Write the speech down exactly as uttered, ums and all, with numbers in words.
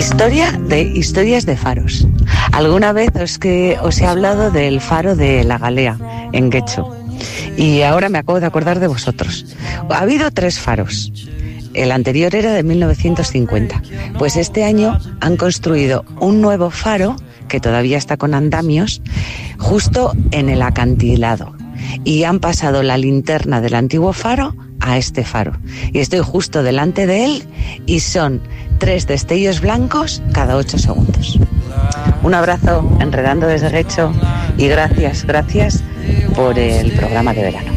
Historia de historias de faros. Alguna vez os, que, os he hablado del faro de La Galea, en Guecho, y ahora me acabo de acordar de vosotros. Ha habido tres faros. El anterior era de mil novecientos cincuenta. Pues este año han construido un nuevo faro, que todavía está con andamios, justo en el acantilado. Y han pasado la linterna del antiguo faro a este faro. Y estoy justo delante de él y son tres destellos blancos cada ocho segundos. Un abrazo, Enredando desde Guecho, y gracias, gracias por el programa de verano.